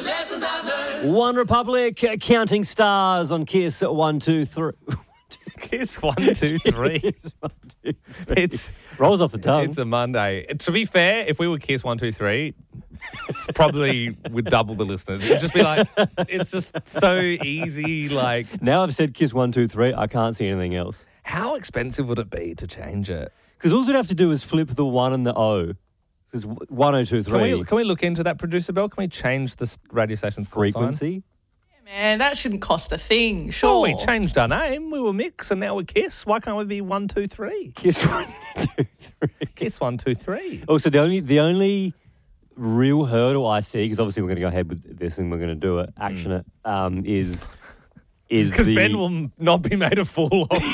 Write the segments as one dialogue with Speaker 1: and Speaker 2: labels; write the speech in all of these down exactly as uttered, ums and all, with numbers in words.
Speaker 1: lessons I've learned.
Speaker 2: One Republic, uh, counting stars on Kiss. One, two, three.
Speaker 3: Kiss one, two, three.
Speaker 2: Kiss, one, two, three.
Speaker 3: It's
Speaker 2: rolls off the tongue.
Speaker 3: It's a Monday. To be fair, if we were Kiss one, two, three, probably would double the listeners. It would just be like, it's just so easy. Like,
Speaker 2: now I've said Kiss one, two, three. I can't see anything else.
Speaker 3: how expensive would it be to change it?
Speaker 2: Because all we'd have to do is flip the one and the O. Because one, oh, two, three.
Speaker 3: Can we, can we look into that, Producer Bell? Can we change the radio station's call sign?
Speaker 2: Frequency?
Speaker 4: Man, that shouldn't cost a thing, sure.
Speaker 3: Oh, we changed our name. We were Mix and now we're Kiss. Why can't we be one, two, three?
Speaker 2: Kiss one, two, three.
Speaker 3: Kiss one, two, three.
Speaker 2: Also, the only the only real hurdle I see, because obviously we're going to go ahead with this and we're going to do it, action
Speaker 3: Mm.
Speaker 2: it, um, is is
Speaker 3: Because
Speaker 2: the...
Speaker 3: Ben will not be made a fool of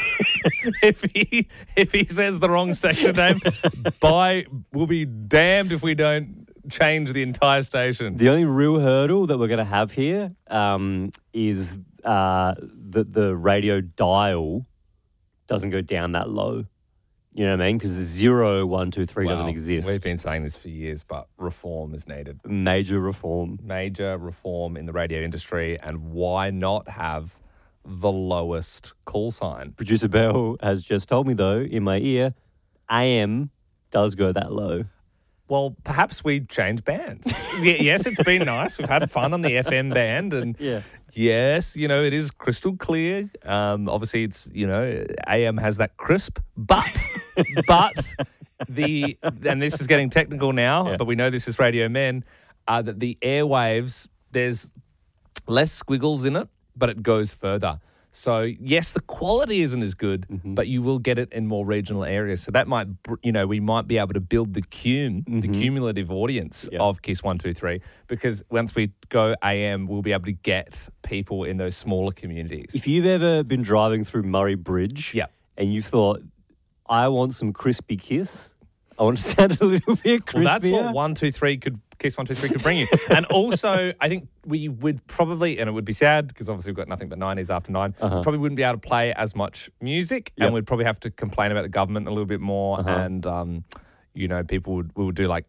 Speaker 3: if he if he says the wrong station name. By we'll be damned if we don't change the entire station.
Speaker 2: The only real hurdle that we're going to have here um, is uh, that the radio dial doesn't go down that low. You know what I mean? Because zero, one, two, three doesn't
Speaker 3: Well,
Speaker 2: exist.
Speaker 3: We've been saying this for years, but reform is needed.
Speaker 2: Major reform.
Speaker 3: Major reform in the radio industry, and why not have the lowest call sign?
Speaker 2: Producer Bell has just told me, though, in my ear, A M does go that low.
Speaker 3: Well, perhaps we change bands. Y- yes, it's been nice. We've had fun on the F M band, and
Speaker 2: Yeah.
Speaker 3: yes, you know, it is crystal clear. Um, obviously, it's, you know, A M has that crisp, but, but the, and this is getting technical now,
Speaker 2: Yeah.
Speaker 3: but we know this is Radio Men, uh, that the airwaves, there's less squiggles in it, but it goes further. So, yes, the quality isn't as good,
Speaker 2: Mm-hmm.
Speaker 3: but you will get it in more regional areas. So that might, br- you know, we might be able to build the cum, the cumulative audience
Speaker 2: Mm-hmm. Yeah.
Speaker 3: of Kiss one two three, because once we go A M, we'll be able to get people in those smaller communities.
Speaker 2: If you've ever been driving through Murray Bridge
Speaker 3: Yeah.
Speaker 2: and you thought, I want some crispy Kiss, I want to sound a little bit crispier.
Speaker 3: Well, that's what one two three could Kiss one two three could bring you. And also, I think we would probably, and it would be sad because obviously we've got nothing but nineties after nine.
Speaker 2: Uh-huh.
Speaker 3: Probably wouldn't be able to play as much music,
Speaker 2: Yep.
Speaker 3: and we'd probably have to complain about the government a little bit more.
Speaker 2: Uh-huh.
Speaker 3: And um, you know, people would we would do like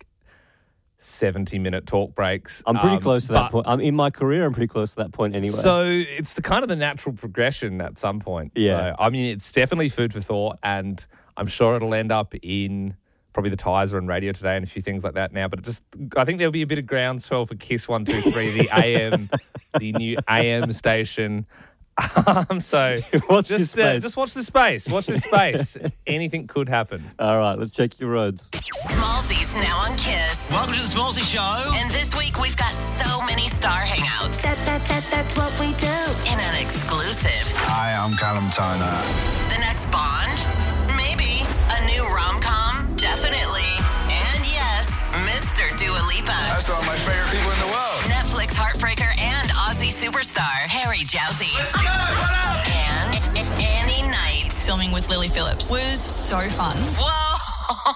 Speaker 3: seventy minute talk breaks.
Speaker 2: I'm pretty
Speaker 3: Um,
Speaker 2: close to that
Speaker 3: but-
Speaker 2: point. I'm in my career, I'm pretty close to that point anyway.
Speaker 3: So it's the kind of the natural progression at some point.
Speaker 2: Yeah.
Speaker 3: So, I mean, it's definitely food for thought, and I'm sure it'll end up in probably the Tizer and Radio Today and a few things like that now. But it just, I think there'll be a bit of groundswell for Kiss one two three, the A M, the new A M station. Um, so
Speaker 2: Watch this
Speaker 3: just, uh,
Speaker 2: space.
Speaker 3: just watch the space. Watch the space. Anything could happen.
Speaker 2: All right, let's check your roads.
Speaker 5: Smallsy's now on Kiss.
Speaker 1: Welcome to the Smallsy Show.
Speaker 5: And this week we've got so many star hangouts
Speaker 6: That, that, that, that's what we do.
Speaker 5: in an exclusive.
Speaker 7: Hi, I'm Callum Turner.
Speaker 5: The next Bond? Maybe. A new rom-com? Definitely. And yes, Mister Dua Lipa.
Speaker 7: That's all my favorite people in the world.
Speaker 5: Netflix heartbreaker and Aussie superstar Harry Jowsey. And Annie Knight.
Speaker 8: Filming with Lily Phillips was so fun.
Speaker 5: Whoa!